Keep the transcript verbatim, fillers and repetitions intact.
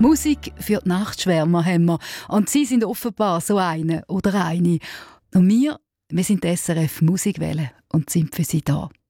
Musik für die Nachtschwärmer haben wir. Und Sie sind offenbar so eine oder eine. Und wir, wir sind die S R F Musikwelle und sind für Sie da.